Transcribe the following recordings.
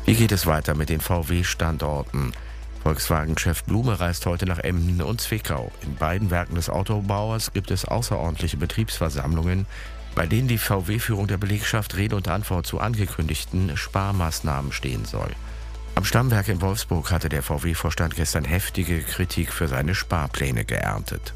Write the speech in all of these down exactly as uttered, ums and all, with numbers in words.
Wie geht es weiter mit den V W-Standorten? Volkswagen-Chef Blume reist heute nach Emden und Zwickau. In beiden Werken des Autobauers gibt es außerordentliche Betriebsversammlungen, bei denen die V W-Führung der Belegschaft Rede und Antwort zu angekündigten Sparmaßnahmen stehen soll. Am Stammwerk in Wolfsburg hatte der V W-Vorstand gestern heftige Kritik für seine Sparpläne geerntet.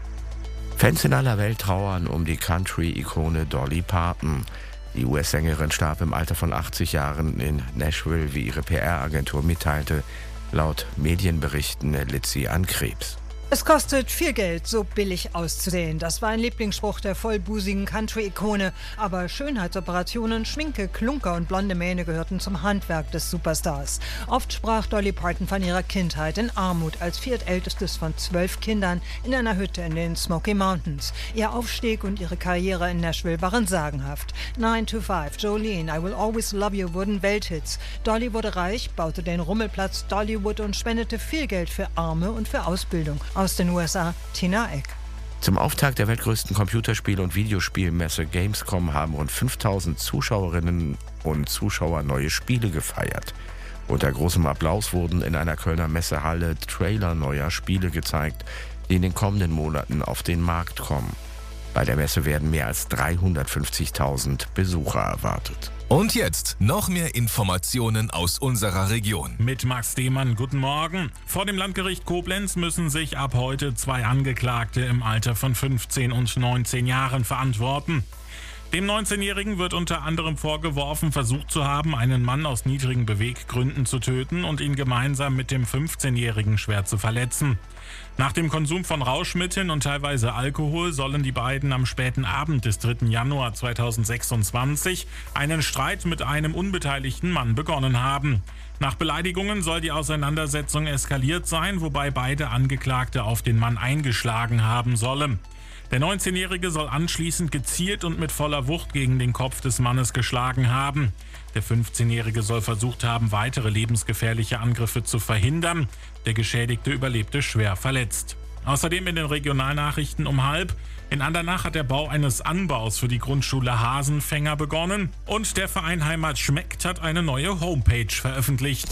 Fans in aller Welt trauern um die Country-Ikone Dolly Parton. Die U S-Sängerin starb im Alter von achtzig Jahren in Nashville, wie ihre P R-Agentur mitteilte. Laut Medienberichten litt sie an Krebs. Es kostet viel Geld, so billig auszusehen. Das war ein Lieblingsspruch der vollbusigen Country-Ikone. Aber Schönheitsoperationen, Schminke, Klunker und blonde Mähne gehörten zum Handwerk des Superstars. Oft sprach Dolly Parton von ihrer Kindheit in Armut als viertältestes von zwölf Kindern in einer Hütte in den Smoky Mountains. Ihr Aufstieg und ihre Karriere in Nashville waren sagenhaft. nine to five, Jolene, I Will Always Love You wurden Welthits. Dolly wurde reich, baute den Rummelplatz Dollywood und spendete viel Geld für Arme und für Ausbildung. Aus den U S A, Tina Eck. Zum Auftakt der weltgrößten Computerspiel- und Videospielmesse Gamescom haben rund fünftausend Zuschauerinnen und Zuschauer neue Spiele gefeiert. Unter großem Applaus wurden in einer Kölner Messehalle Trailer neuer Spiele gezeigt, die in den kommenden Monaten auf den Markt kommen. Bei der Messe werden mehr als dreihundertfünfzigtausend Besucher erwartet. Und jetzt noch mehr Informationen aus unserer Region. Mit Max Demann, guten Morgen. Vor dem Landgericht Koblenz müssen sich ab heute zwei Angeklagte im Alter von fünfzehn und neunzehn Jahren verantworten. Dem neunzehnjährigen wird unter anderem vorgeworfen, versucht zu haben, einen Mann aus niedrigen Beweggründen zu töten und ihn gemeinsam mit dem fünfzehnjährigen schwer zu verletzen. Nach dem Konsum von Rauschmitteln und teilweise Alkohol sollen die beiden am späten Abend des dritten Januar zweitausendsechsundzwanzig einen Streit mit einem unbeteiligten Mann begonnen haben. Nach Beleidigungen soll die Auseinandersetzung eskaliert sein, wobei beide Angeklagte auf den Mann eingeschlagen haben sollen. Der neunzehnjährige soll anschließend gezielt und mit voller Wucht gegen den Kopf des Mannes geschlagen haben. Der fünfzehnjährige soll versucht haben, weitere lebensgefährliche Angriffe zu verhindern. Der Geschädigte überlebte schwer verletzt. Außerdem in den Regionalnachrichten um halb. In Andernach hat der Bau eines Anbaus für die Grundschule Hasenfänger begonnen. Und der Verein Heimat schmeckt hat eine neue Homepage veröffentlicht.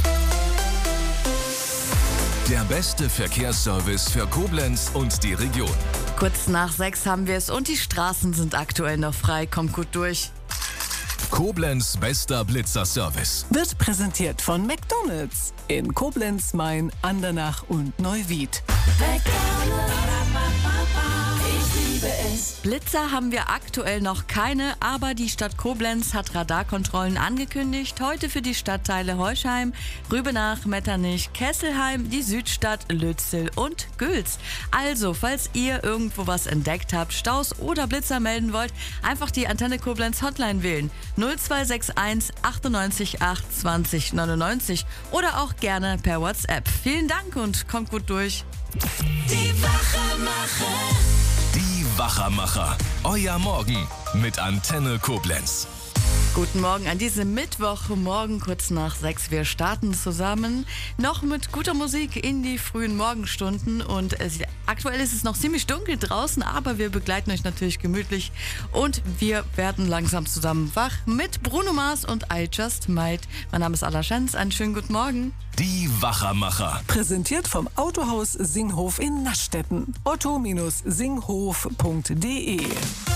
Der beste Verkehrsservice für Koblenz und die Region. Kurz nach sechs haben wir es und die Straßen sind aktuell noch frei. Kommt gut durch. Koblenz bester Blitzerservice. Wird präsentiert von McDonald's in Koblenz, Main, Andernach und Neuwied. Blitzer haben wir aktuell noch keine, aber die Stadt Koblenz hat Radarkontrollen angekündigt. Heute für die Stadtteile Holsheim, Rübenach, Metternich, Kesselheim, die Südstadt, Lützel und Gülz. Also, falls ihr irgendwo was entdeckt habt, Staus oder Blitzer melden wollt, einfach die Antenne Koblenz Hotline wählen. null zwei sechs eins achtundneunzig acht zwanzig neunundneunzig oder auch gerne per WhatsApp. Vielen Dank und kommt gut durch. Die Wachermacher. Die Wachermacher. Euer Morgen mit Antenne Koblenz. Guten Morgen an diesem Mittwochmorgen, kurz nach sechs. Wir starten zusammen noch mit guter Musik in die frühen Morgenstunden. Und es, aktuell ist es noch ziemlich dunkel draußen, aber wir begleiten euch natürlich gemütlich. Und wir werden langsam zusammen wach mit Bruno Mars und I Just Might. Mein Name ist Alla Schenz. Einen schönen guten Morgen. Die Wachermacher. Präsentiert vom Autohaus Singhof in Naschstetten. otto Bindestrich singhof punkt de